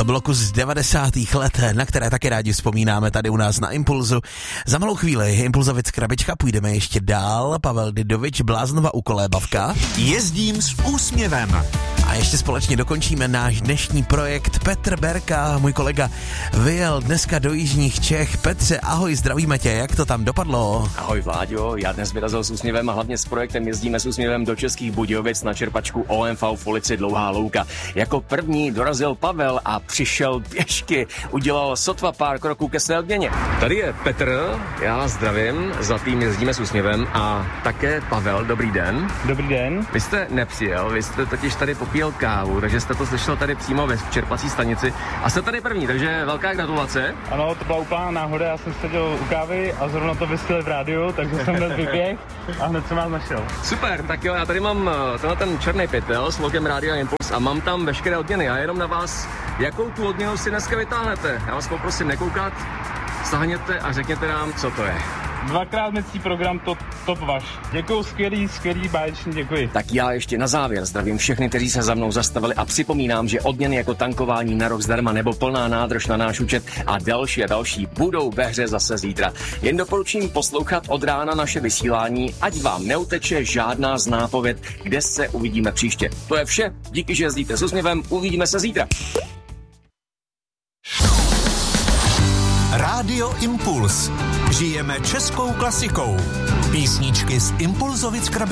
To bylo kus z 90. let, na které taky rádi vzpomínáme tady u nás na Impulzu. Za malou chvíli Impulzovic Krabička, půjdeme ještě dál. Pavel Didovič, Bláznova ukolébavka. Jezdím s úsměvem. A ještě společně dokončíme náš dnešní projekt. Petr Berka, můj kolega, vyjel dneska do jižních Čech. Petře, ahoj, zdravíme tě, jak to tam dopadlo? Ahoj Vláďo, já dnes vyrazil s úsměvem a hlavně s projektem Jezdíme s úsměvem do Českých Budějovic na čerpačku OMV v ulici Dlouhá Louka. Jako první dorazil Pavel a přišel pěšky. Udělal sotva pár kroků ke své odměně. Tady je Petr, já zdravím za tým Jezdíme s úsměvem a také Pavel, dobrý den. Dobrý den. Vy jste nepřijel, vy jste totiž tady popíjel kávu, takže jste to slyšel tady přímo ve čerpací stanici a jste tady první, takže velká gratulace. Ano, to byla úplná náhoda, já jsem seděl u kávy a zrovna to vysílali v rádiu, takže jsem hned vyběh a hned jsem vás našel. Super, tak jo, já tady mám ten černý pytel s logem Rádia Impuls a mám tam veškeré odměny a jenom na vás, jakou tu odměnu si dneska vytáhnete. Já vás poprosím nekoukat, sáhněte a řekněte nám, co to je. Dvakrát mecí program Top Vaš. Děkuju, skvělý, báječný, děkuji. Tak já ještě na závěr zdravím všechny, kteří se za mnou zastavili a připomínám, že odměny jako tankování na rok zdarma nebo plná nádrž na náš účet a další budou ve hře zase zítra. Jen doporučím poslouchat od rána naše vysílání, ať vám neuteče žádná z nápověd, kde se uvidíme příště. To je vše, díky, že jezdíte s úsměvem, uvidíme se zítra. Rádio Impuls. Žijeme českou klasikou. Písničky z Impulzovic Krabičky.